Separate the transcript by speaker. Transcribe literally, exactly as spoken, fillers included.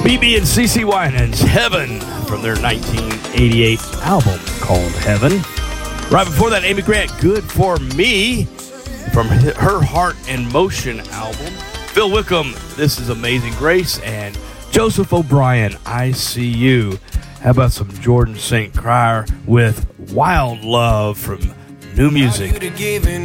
Speaker 1: B B and CeCe Winans, Heaven, from their nineteen eighty-eight album called Heaven. Right before that, Amy Grant, Good For Me, from her Heart and Motion album. Phil Wickham, This Is Amazing Grace, and Joseph O'Brien, I See You. How about some Jordan Saint Clair with Wild Love from New Music?